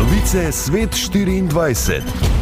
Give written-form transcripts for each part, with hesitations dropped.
Novice Svet 24.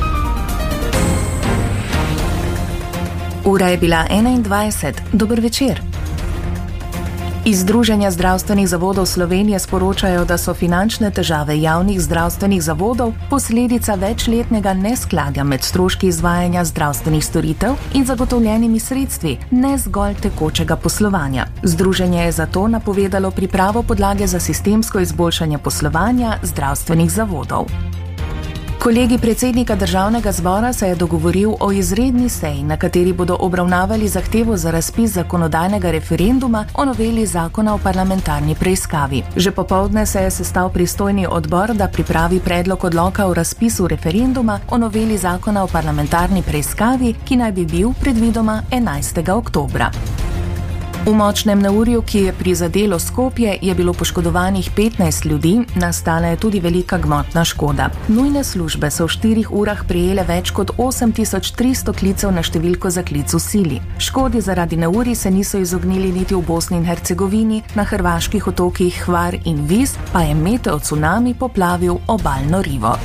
Ura je bila 21. Dober večer. Iz Združenja zdravstvenih zavodov Slovenije sporočajo, da so finančne težave javnih zdravstvenih zavodov posledica večletnega neskladja med stroški izvajanja zdravstvenih storitev in zagotovljenimi sredstvi, ne zgolj tekočega poslovanja. Združenje je zato napovedalo pripravo podlage za sistemsko izboljšanje poslovanja zdravstvenih zavodov. Kolegij predsednika Državnega zbora se je dogovoril o izredni seji, na kateri bodo obravnavali zahtevo za razpis zakonodajnega referenduma o noveli zakona o parlamentarni preiskavi. Že popoldne se je sestal pristojni odbor, da pripravi predlog odloka o razpisu referenduma o noveli zakona o parlamentarni preiskavi, ki naj bi bil predvidoma 11. oktobra. V močnem neurju, ki je prizadelo Skopje, je bilo poškodovanih 15 ljudi, nastala je tudi velika gmotna škoda. Nujne službe so v 4 urah prejele več kot 8300 klicev na številko za klic v sili. Škodi zaradi neurij se niso izognili niti v Bosni in Hercegovini, na hrvaških otokih Hvar in Vis pa je meteo cunami poplavil obalno rivo.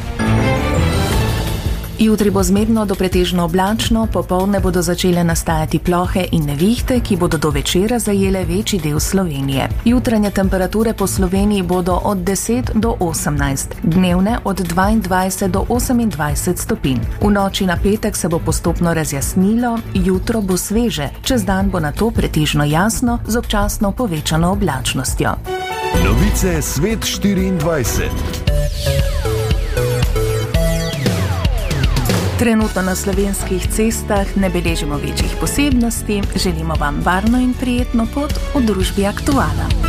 Jutri bo zmerno do pretežno oblačno, popoldne bodo začele nastajati plohe in nevihte, ki bodo do večera zajele večji del Slovenije. Jutranje temperature po Sloveniji bodo od 10 do 18, dnevne od 22 do 28 stopinj. V noči na petek se bo postopno razjasnilo, jutro bo sveže, čez dan bo nato pretežno jasno z občasno povečano oblačnostjo. Novice Svet 24. Trenutno na slovenskih cestah ne beležimo večjih posebnosti, želimo vam varno in prijetno pot v družbi Aktuala.